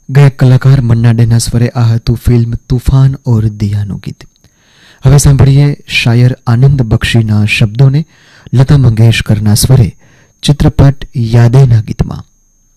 ગાયક કલાકાર મન્ના ડેના સ્વરે આ હતું ફિલ્મ તૂફાન ઓર દિયાનું ગીત. હવે સાંભળીએ શાયર આનંદ બક્ષીના શબ્દોને લતા મંગેશકરના સ્વરે ચિત્રપટ યાદેના ગીતમાં.